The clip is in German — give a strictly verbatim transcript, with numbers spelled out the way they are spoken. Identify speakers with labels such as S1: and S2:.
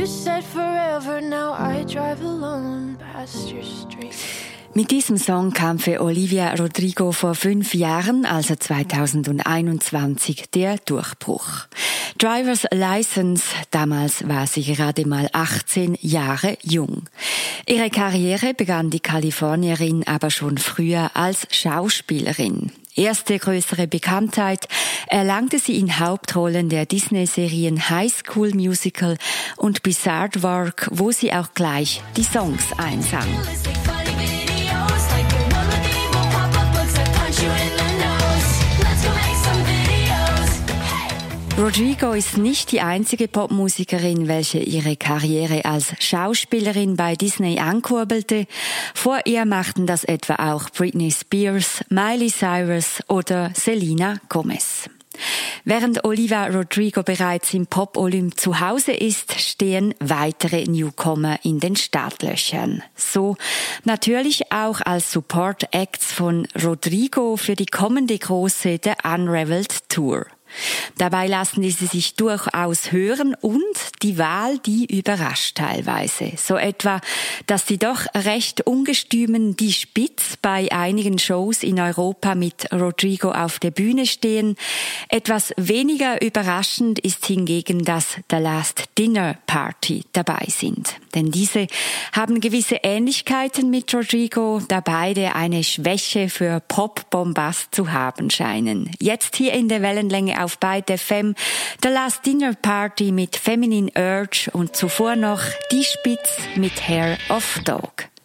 S1: said forever, now I drive alone past your street.
S2: Mit diesem Song kam für Olivia Rodrigo vor fünf Jahren, also zweitausendeinundzwanzig, der Durchbruch. Driver's License, damals war sie gerade mal achtzehn Jahre jung. Ihre Karriere begann die Kalifornierin aber schon früher als Schauspielerin. Erste größere Bekanntheit erlangte sie in Hauptrollen der Disney-Serien High School Musical und Bizarre Work, wo sie auch gleich die Songs einsang. Rodrigo ist nicht die einzige Popmusikerin, welche ihre Karriere als Schauspielerin bei Disney ankurbelte. Vor ihr machten das etwa auch Britney Spears, Miley Cyrus oder Selena Gomez. Während Olivia Rodrigo bereits im Pop-Olymp zu Hause ist, stehen weitere Newcomer in den Startlöchern. So natürlich auch als Support-Acts von Rodrigo für die kommende große The Unraveled Tour. Dabei lassen diese sich durchaus hören und die Wahl, die überrascht teilweise. So etwa, dass die doch recht ungestümen Die Spitz bei einigen Shows in Europa mit Rodrigo auf der Bühne stehen. Etwas weniger überraschend ist hingegen, dass The Last Dinner Party dabei sind. Denn diese haben gewisse Ähnlichkeiten mit Rodrigo, da beide eine Schwäche für Pop-Bombast zu haben scheinen. Jetzt hier in der Wellenlänge auf Byte F M, The Last Dinner Party mit Feminine Urge und zuvor noch Die Spitz mit Hair of Dog.